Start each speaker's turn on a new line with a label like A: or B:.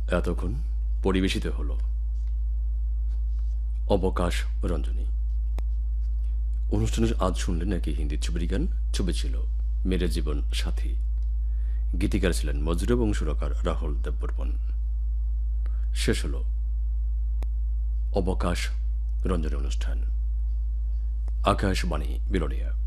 A: এতক্ষণ পরিবেশিত হল অবকাশ রঞ্জনী। অনুষ্ঠানের আজ শুনলেন নাকি হিন্দি ছবির গান। ছবি ছিল মেরে জীবন সাথী। গীতিকার ছিলেন মজরু এবং সুরকার রাহুল দেববর্মন। শেষ হল অবকাশ রঞ্জনী অনুষ্ঠান। আকাশবাণী বিলোনিয়া।